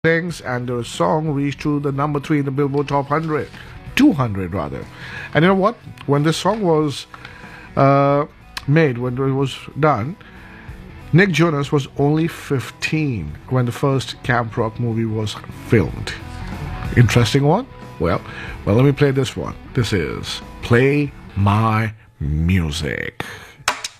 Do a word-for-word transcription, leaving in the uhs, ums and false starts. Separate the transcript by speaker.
Speaker 1: things, and the song reached to the number three in the Billboard Top one hundred, two hundred rather. And you know what? When this song was uh, made, when it was done, Nick Jonas was only fifteen when the first Camp Rock movie was filmed. Interesting one? Well, well, let me play this one. This is Play My Music.